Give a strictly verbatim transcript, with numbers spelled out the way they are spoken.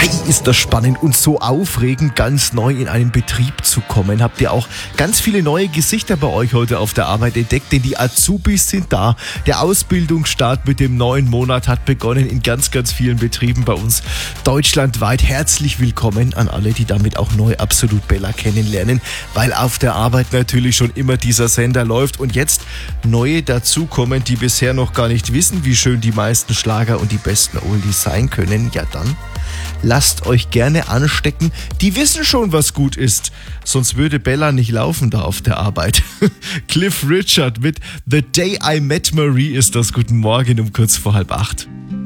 Ei, ist das spannend und so aufregend, ganz neu in einen Betrieb zu kommen. Habt ihr auch ganz viele neue Gesichter bei euch heute auf der Arbeit entdeckt, denn die Azubis sind da. Der Ausbildungsstart mit dem neuen Monat hat begonnen in ganz, ganz vielen Betrieben bei uns deutschlandweit. Herzlich willkommen an alle, die damit auch neu Absolut Bella kennenlernen, weil auf der Arbeit natürlich schon immer dieser Sender läuft und jetzt neue dazukommen, die bisher noch gar nicht wissen, wie schön die meisten Schlager und die besten Oldies sein können. Ja dann, lasst euch gerne anstecken. Die wissen schon, was gut ist. Sonst würde Bella nicht laufen da auf der Arbeit. Cliff Richard mit The Day I Met Marie ist das. Guten Morgen um kurz vor halb acht.